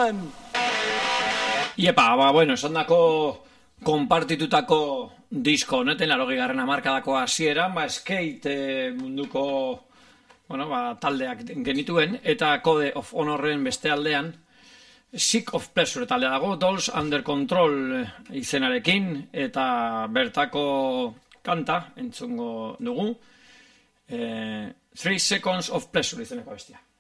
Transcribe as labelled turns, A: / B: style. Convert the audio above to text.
A: man!
B: Iepa, bueno, esan dako konpartitutako disko honeten, 80. hamarkadako hasieran, skate munduko taldeak genituen, eta Code of Honorren beste aldean, Sick of Pleasure taldea dago, Dolls Under Control izenarekin, eta bertako kanta entzungo dugu, 3 Seconds of Pleasure izeneko bestia.